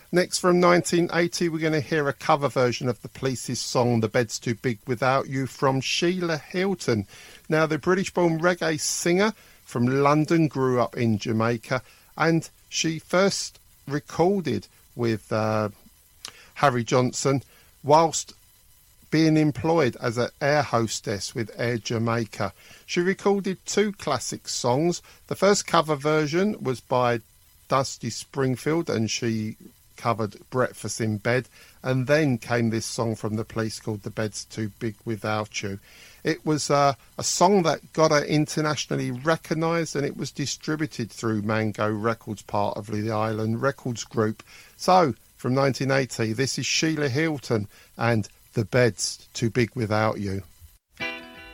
Next, from 1980, we're going to hear a cover version of the Police's song The Bed's Too Big Without You from Sheila Hilton. Now, the British-born reggae singer from London grew up in Jamaica, and she first recorded with Harry Johnson whilst being employed as an air hostess with Air Jamaica. She recorded 2 classic songs. The first cover version was by Dusty Springfield, and she covered Breakfast in Bed, and then came this song from the Police called The Bed's Too Big Without You. It was a song that got her internationally recognised, and it was distributed through Mango Records, part of the Island Records Group. So, from 1980, this is Sheila Hilton and The Bed's Too Big Without You.